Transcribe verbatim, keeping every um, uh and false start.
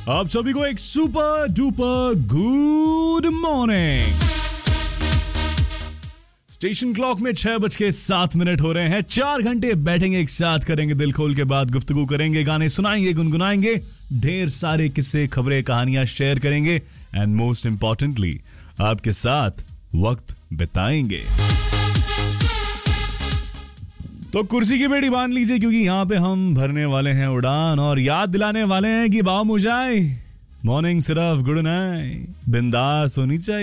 आप सभी को एक super duper good morning. Station clock में छह बज के सात मिनट हो रहे हैं। चार घंटे बैठेंगे एक साथ, करेंगे दिल खोल के बात, गुफ्तगू करेंगे, गाने सुनाएंगे, गुनगुनाएंगे, ढेर सारे किस्से, खबरें, कहानियां शेयर करेंगे एंड मोस्ट इंपॉर्टेंटली आपके साथ वक्त बिताएंगे। तो कुर्सी की बेड़ी बांध लीजिए क्योंकि यहाँ पे हम भरने वाले हैं उड़ान और याद दिलाने वाले हैं कि बाबा मुझाई मॉर्निंग सिर्फ गुड नाइट बिंदास होनी चाहिए।